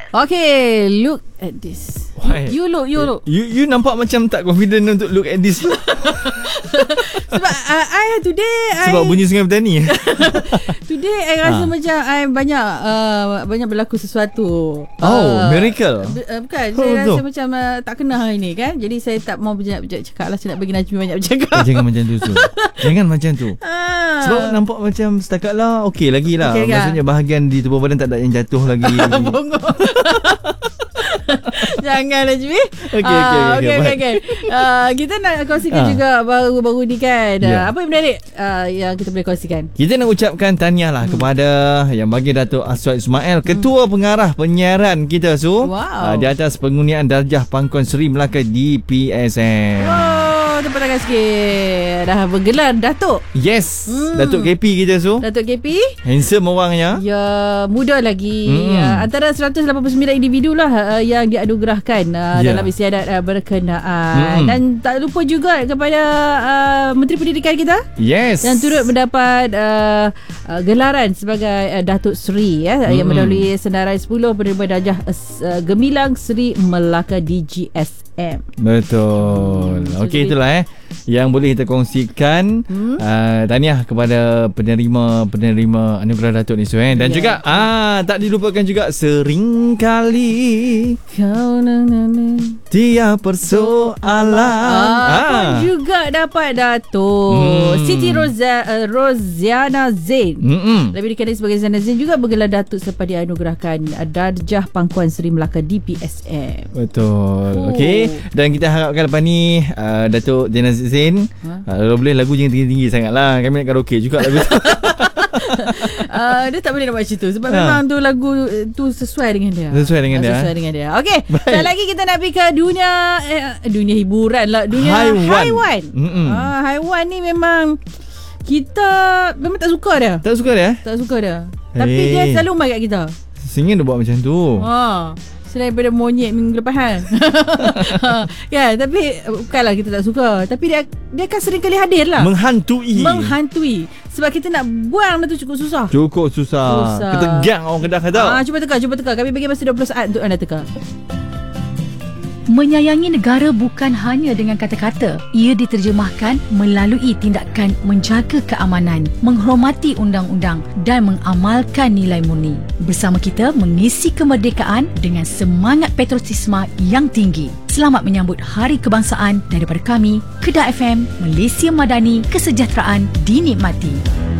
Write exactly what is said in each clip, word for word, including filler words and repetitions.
Okay, look at this. Why? You look, you look. You you nampak macam tak confident untuk look at this. Sebab uh, I today Sebab I, bunyi Sungai Petani. Today I rasa Ha. macam I banyak uh, banyak berlaku sesuatu. Oh, uh, miracle. uh, Bukan, Oh, saya betul. rasa macam uh, tak kena hari ni kan. Jadi saya tak mau banyak-banyak cakap lah. Saya nak bagi Najmi banyak bercakap. Jangan macam tu tu. Jangan macam tu. Ah. Sebab nampak macam setakat lah okey lagi lah. Okey, Maksudnya bahagian di tubuh badan tak ada yang jatuh lagi. Bongok. Jangan Najmi. Okey, okey, Ah, okey, okey, okey, baik. okey. Ah, kita nak kongsikan Ah. juga baru-baru ni kan. Ya. Ah, apa yang menarik uh, yang kita boleh kongsikan? Kita nak ucapkan tahniah lah hmm. kepada yang bagi Datuk Aswad Ismail, Ketua hmm. Pengarah Penyiaran kita Su. Wow. Uh, di atas pengurnian darjah Pangkuan Seri Melaka D P S M. Wow, tepuk tangan sikit. Dah bergelar Datuk. Yes, Hmm. Datuk K P kita Su. Datuk K P. Handsome orangnya. Ya, muda lagi. Hmm. Ya, antara seratus lapan puluh sembilan individu lah uh, yang dianugerahkan uh, Ya. dalam istiadat uh, berkenaan. Hmm. Dan tak lupa juga kepada uh, Menteri Pendidikan kita Yes. yang turut mendapat uh, uh, gelaran sebagai uh, Datuk Seri ya, Hmm. yang mendahului senarai sepuluh penerima darjah uh, Gemilang Seri Melaka D G S M. Betul. Hmm, so Okey, jadi- itulah eh yang boleh kita kongsikan. Hmm. Uh, tahniah kepada penerima-penerima anugerah Datuk ni Su eh. Dan Ya. juga ah tak dilupakan juga seringkali Kau na na na. tiap persoalan. Ah, pun juga dapat Datuk Hmm. Siti Roza, uh, Roziana Zain. Mm-mm. Lebih dikenali sebagai Zana Zain juga bergelar Datuk selepas dianugerahkan uh, darjah Pangkuan Seri Melaka D P S M. Betul. Oh. Okey. Dan kita harapkan lepas ni uh, Datuk Zana Zain Ha? uh, kalau boleh lagu jangan tinggi-tinggi sangat lah. Kami nak karaoke juga lagu tu. uh, dia tak boleh nak buat macam tu sebab Ha. memang tu lagu uh, tu sesuai dengan dia. Sesuai dengan Ah, dia, Sesuai eh? dengan dia. Okey. Baik. Sekali lagi kita nak pergi ke dunia eh, dunia hiburan lah, dunia Haiwan. haiwan. Mm-mm. Ah, haiwan ni memang kita memang tak suka dia. Tak suka dia? Tak suka dia. Tapi Eh. dia selalu main kat kita. Singin dia buat macam tu. Ha. Selain daripada monyet minggu lepas kan. Ya, tapi bukanlah kita tak suka, tapi dia dia akan sering kali hadir lah. Menghantui. Menghantui. Sebab kita nak buang dia tu cukup susah. Cukup susah. Susah. Ketegang orang Kedah kata. Ah, cuba teka, cuba teka. Kami bagi masa dua puluh saat untuk anda teka. Menyayangi negara bukan hanya dengan kata-kata. Ia diterjemahkan melalui tindakan menjaga keamanan, menghormati undang-undang dan mengamalkan nilai murni. Bersama kita mengisi kemerdekaan dengan semangat patriotisme yang tinggi. Selamat menyambut Hari Kebangsaan daripada kami, Kedah F M, Malaysia Madani, kesejahteraan dinikmati.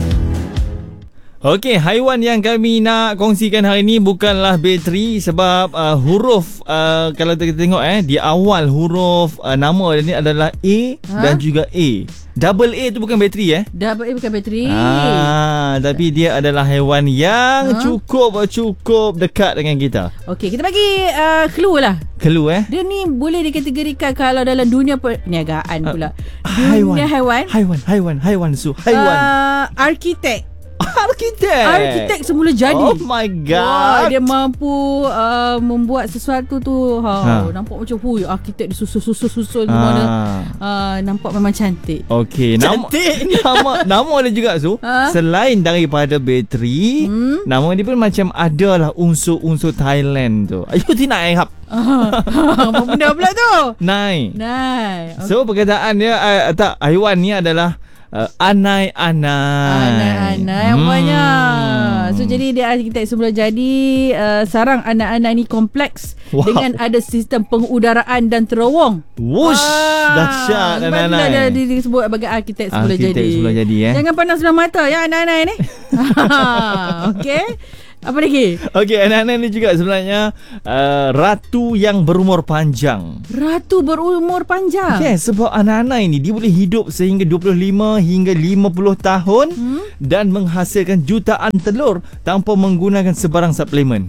Okey, haiwan yang kami nak kongsikan hari ni bukanlah bateri sebab uh, huruf uh, kalau kita tengok eh di awal huruf uh, nama dia ni adalah A Ha? dan juga A. Double A tu bukan bateri eh. Dah eh, bukan bateri. Ah, tapi dia adalah haiwan yang Ha? cukup cukup dekat dengan kita. Okey, kita bagi uh, clue lah. Clue eh. Dia ni boleh dikategorikan kalau dalam dunia perniagaan pula. Dunia haiwan. Haiwan, haiwan, haiwan su, haiwan. Uh, arkitek. Arkitek. Arkitek semula jadi. Oh my Wah, god. dia mampu uh, membuat sesuatu tu ha, Ha. nampak macam hui arkitek disusul-susul-susul di Ah. mana. Uh, nampak memang cantik. Okey, nama nama nama dia juga Su. Ha? Selain daripada bateri, Hmm? nama dia pun macam adalah unsur-unsur Thailand tu. Ayo Tina Ehap. Ah, apa benda pula tu? Nai. Nai. Okay. So perkataan dia uh, tak haiwan ni adalah uh, anai-anai. Anak-anak yang banyak. So jadi dia arkitek semula jadi uh, sarang anak-anak ni kompleks Wow. dengan ada sistem pengudaraan dan terowong. Wush, Ah, dahsyat sebab itulah anak-anak. dia disebut sebagai arkitek semula Arkitek jadi. semula jadi, eh. Jangan pandang sebelah mata ya anak-anak ni. Okey. Apa lagi? Okey, anak-anak ni juga sebenarnya uh, ratu yang berumur panjang. Ratu berumur panjang. Yes, sebab anak-anak ini dia boleh hidup sehingga dua puluh lima hingga lima puluh tahun Hmm? dan menghasilkan jutaan telur tanpa menggunakan sebarang suplemen.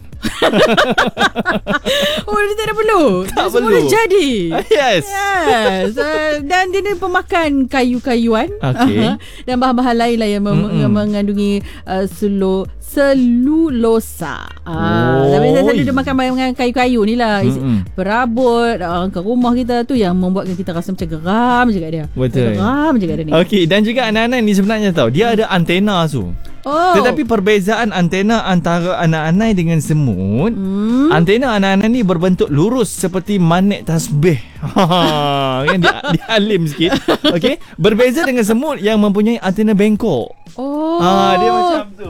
Oh, dia tak ada perlu. Tak dia semula perlu. jadi. Yes. Yes. Uh, dan dia ni pemakan kayu-kayuan. Okey. Uh-huh. Dan bahan-bahan lain lah yang, mem- yang mengandungi uh, selu selulosa. Ah, Oh. tapi selalu dia makan bahan kayu-kayu ni lah. Mm-mm. Perabot uh, ke rumah kita tu yang membuatkan kita rasa macam geram je kat dia. Betul. Geram je kat dia ni. Okey, dan juga anak-anak ni sebenarnya tahu dia ada antena tu. Oh. Tetapi perbezaan antena antara anak-anak dengan semut, hmm. antena anak-anak ni berbentuk lurus seperti manet tasbih. Kan dia, dia alim sikit. Okey, berbeza dengan semut yang mempunyai antena bengkok. Oh. Ah, dia macam tu.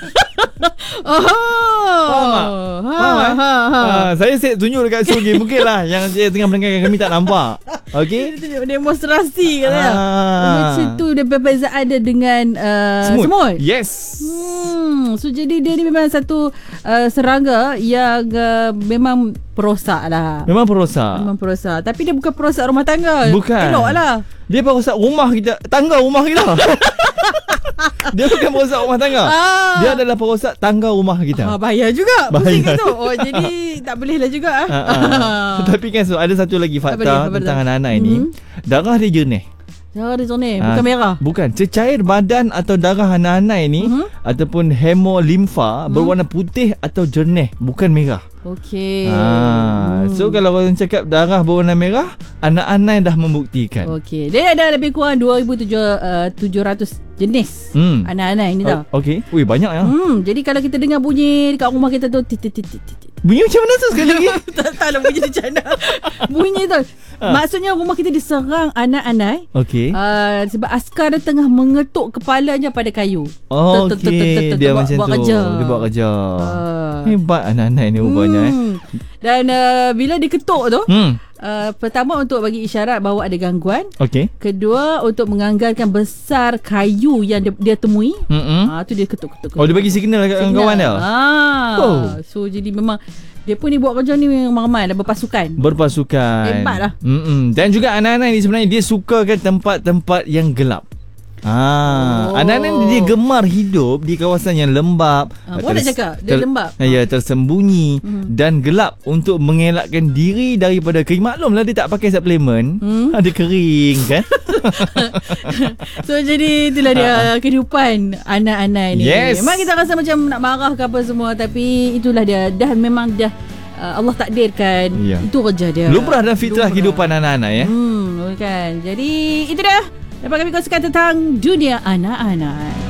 Oh. Faham tak? Ha, Faham eh? ha, ha. Ah, saya set tunjuk dekat Sugi. Mungkin lah yang saya tengah mendengarkan kami tak nampak. Okey. Dia tunjuk demonstrasi katanya. Ah. Macam tu dia perbezaan dia dengan uh, semut. semut. Yes. Hmm, so jadi dia ni memang satu uh, serangga yang uh, memang perosak lah. Memang perosak. Memang perosak. Tapi dia bukan perosak rumah tangga. Bukan. Elok lah. Dia perosak rumah kita, tangga rumah kita. Dia bukan perosak rumah tangga. Ah. Dia adalah perosak tangga rumah kita. Ah, bahaya juga. Bahaya. Pusing kat tu. Oh, jadi tak boleh lah juga. Ah, ah. Tapi kan so, ada satu lagi fakta Apa dia? Apa tentang dia? anak-anak ini. Hmm. Darah dia jernih. Darah dia jernih. Ah, Bukan merah. Bukan. Cecair badan atau darah anak-anak ini Mhm. ataupun hemolimfa Mhm. berwarna putih atau jernih, bukan merah. Okey. Ah, Hmm. so kalau orang cakap darah berwarna merah, anak-anak dah membuktikan. Okey. Dia ada lebih kurang dua ribu tujuh ratus jenis Hmm. anak-anak ini tau. O- Okey. Ui, banyak ya. Hmm, jadi kalau kita dengar bunyi dekat rumah kita tu tit tit tit tit tit. Bunyi macam mana tu sekali lagi? Tak tahu lah bunyi macam mana. Bunyi tu. Ha. Maksudnya rumah kita diserang anak-anak. Okey. Uh, sebab askar dia tengah mengetuk kepalanya pada kayu. Oh, Tet- tet- tet- tet- okey. tet- Dia buat- macam buat tu. kerja. Dia buat kerja. Ah. Hebat anak-anak ni rupanya eh. Hmm. Dan uh, bila diketuk tu, Hmm. uh, pertama untuk bagi isyarat bahawa ada gangguan. Okey. Kedua untuk menganggarkan besar kayu yang dia, dia temui. Hmm. Ah, tu dia ketuk-ketuk. Oh, dia bagi signal kat kawan-kawan dia. Ah. Oh. So jadi memang dia pun ni buat kerja ni memang ramai dah berpasukan. Berpasukan. Hebat lah. Mm-mm. Dan juga anak-anak ni sebenarnya dia sukakan tempat-tempat yang gelap. Ah, Oh. anak-anak ni dia gemar hidup di kawasan yang lembap. Ah, boleh cakap, dia lembab. Ya, tersembunyi Mhm. dan gelap untuk mengelakkan diri daripada kering. Maklum lah dia tak pakai suplemen. Hmm. Ada kering kan. So jadi itulah dia kehidupan anak-anak ni. Yes. Memang kita rasa macam nak marah ke apa semua, tapi itulah dia. Dah memang dah uh, Allah takdirkan. Ya. Itu kerja dia. Lumrah dan fitrah Lumrah. kehidupan anak-anak ya. Hmm, kan. Jadi itu dah dapat kami kongsikan tentang dunia anak-anak.